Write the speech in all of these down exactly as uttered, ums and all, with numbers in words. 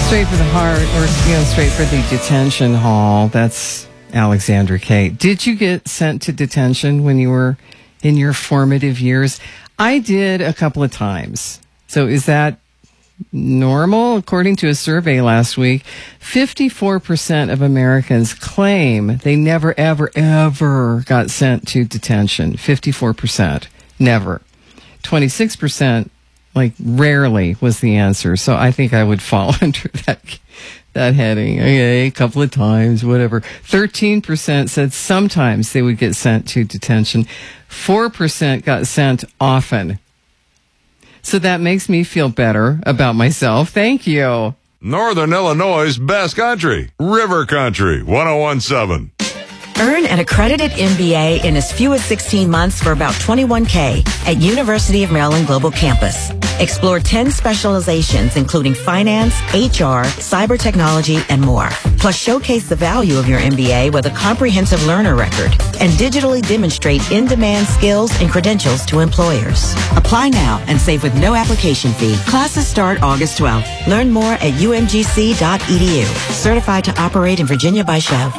Straight for the heart, or you know, straight for the detention hall. That's Alexandra K. Did you get sent to detention when you were in your formative years? I did a couple of times. So is that normal? According to a survey last week, fifty-four percent of Americans claim they never, ever, ever got sent to detention. fifty-four percent. Never. twenty-six percent, like, rarely was the answer. So I think I would fall under that that heading. Okay, a couple of times, whatever. thirteen percent said sometimes they would get sent to detention. four percent got sent often. So that makes me feel better about myself. Thank you. Northern Illinois' best country, River Country, one oh one point seven. Earn an accredited M B A in as few as sixteen months for about twenty-one K at University of Maryland Global Campus. Explore ten specializations, including finance, H R, cyber technology, and more. Plus, showcase the value of your M B A with a comprehensive learner record and digitally demonstrate in-demand skills and credentials to employers. Apply now and save with no application fee. Classes start August twelfth. Learn more at U M G C dot E D U. Certified to operate in Virginia by Chev.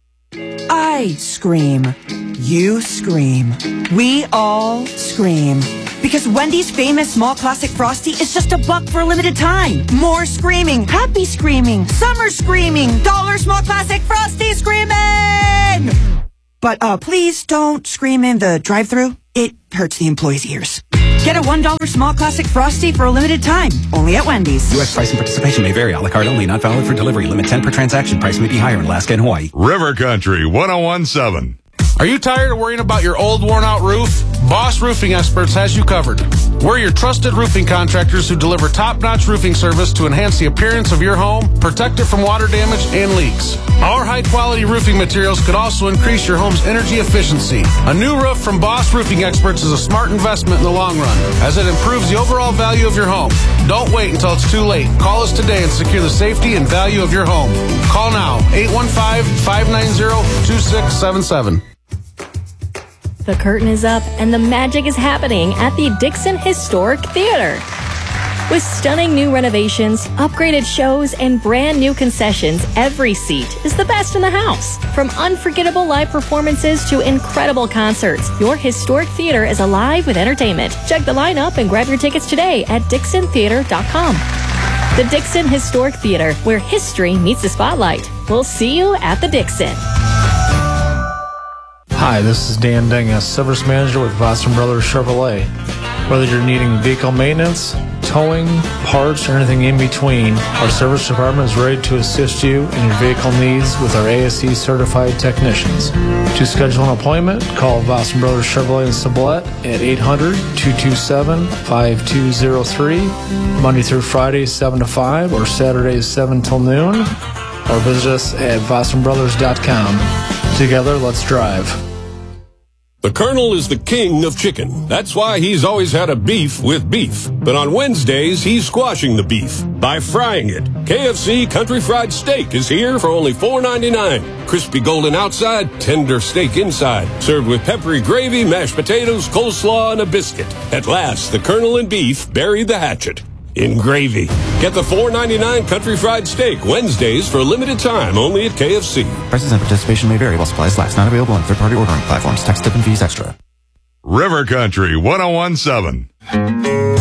I scream. You scream. We all scream. Because Wendy's famous small classic Frosty is just a buck for a limited time. More screaming. Happy screaming. Summer screaming. Dollar small classic Frosty screaming! But uh, please don't scream in the drive-thru. It hurts the employees' ears. Get a one dollar small classic Frosty for a limited time. Only at Wendy's. U S price and participation may vary. A la carte only. Not valid for delivery. Limit ten per transaction. Price may be higher in Alaska and Hawaii. River Country, one oh one point seven. Are you tired of worrying about your old, worn-out roof? Boss Roofing Experts has you covered. We're your trusted roofing contractors who deliver top-notch roofing service to enhance the appearance of your home, protect it from water damage and leaks. Our high-quality roofing materials could also increase your home's energy efficiency. A new roof from Boss Roofing Experts is a smart investment in the long run, as it improves the overall value of your home. Don't wait until it's too late. Call us today and secure the safety and value of your home. Call now, eight one five, five nine zero, two six seven seven. The curtain is up and the magic is happening at the Dixon Historic Theater. With stunning new renovations, upgraded shows, and brand new concessions, every seat is the best in the house. From unforgettable live performances to incredible concerts, your historic theater is alive with entertainment. Check the lineup and grab your tickets today at dixon theater dot com. The Dixon Historic Theater, where history meets the spotlight. We'll see you at the Dixon. Hi, this is Dan Dingus, Service Manager with Vossen Brothers Chevrolet. Whether you're needing vehicle maintenance, towing, parts, or anything in between, our service department is ready to assist you in your vehicle needs with our A S E certified technicians. To schedule an appointment, call Vossen Brothers Chevrolet in Sublette at eight hundred, two two seven, five two zero three, Monday through Friday, seven to five, or Saturdays, seven till noon, or visit us at vossen brothers dot com. Together, let's drive. The Colonel is the king of chicken. That's why he's always had a beef with beef. But on Wednesdays, he's squashing the beef by frying it. K F C Country Fried Steak is here for only four ninety-nine. Crispy golden outside, tender steak inside. Served with peppery gravy, mashed potatoes, coleslaw, and a biscuit. At last, the Colonel and beef buried the hatchet in gravy. Get the four ninety-nine Country Fried Steak Wednesdays for a limited time only at K F C. Prices and participation may vary while supplies last. Not available on third-party ordering platforms. Tax, tip, and fees extra. River Country, one oh one point seven.